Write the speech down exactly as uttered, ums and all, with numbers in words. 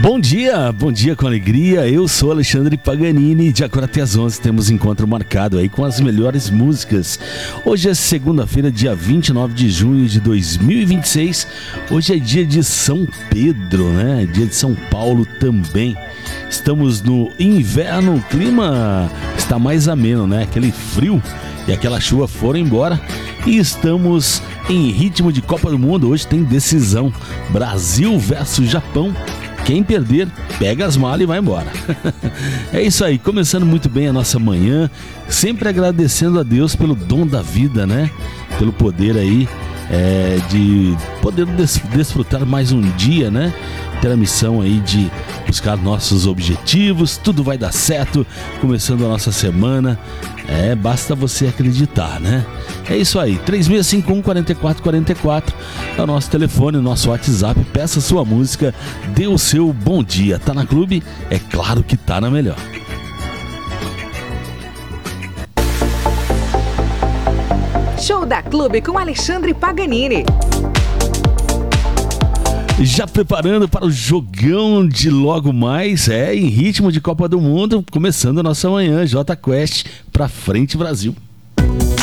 Bom dia, bom dia com alegria. Eu sou Alexandre Paganini. De agora até às onze temos encontro marcado aí com as melhores músicas. Hoje é segunda-feira, dia vinte e nove de junho de dois mil e vinte e seis. Hoje é dia de São Pedro, né? Dia de São Paulo também. Estamos no inverno, o clima está mais ameno, né? Aquele frio e aquela chuva foram embora e estamos em ritmo de Copa do Mundo. Hoje tem decisão, Brasil versus Japão. Quem perder, pega as malas e vai embora. É isso aí, começando muito bem a nossa manhã, sempre agradecendo a Deus pelo dom da vida, né? Pelo poder aí é, de poder des- desfrutar mais um dia, né? Ter a missão aí de buscar nossos objetivos, tudo vai dar certo, começando a nossa semana, é, basta você acreditar, né? É isso aí, três seis cinco um, quatro quatro quatro quatro é o nosso telefone, o nosso WhatsApp, peça sua música, dê o seu bom dia. Tá na Clube? É claro que tá na melhor. Show da Clube com Alexandre Paganini. Já preparando para o jogão de logo mais, é em ritmo de Copa do Mundo, começando a nossa manhã, J Quest, pra frente Brasil.